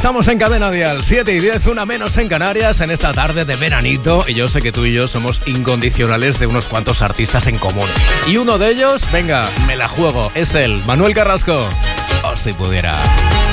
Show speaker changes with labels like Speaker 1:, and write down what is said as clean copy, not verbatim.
Speaker 1: Estamos en Cadena Dial, 7 y 10, una menos en Canarias, en esta tarde de veranito. Y yo sé que tú y yo somos incondicionales de unos cuantos artistas en común. Y uno de ellos, venga, me la juego, es él, Manuel Carrasco. O si pudiera.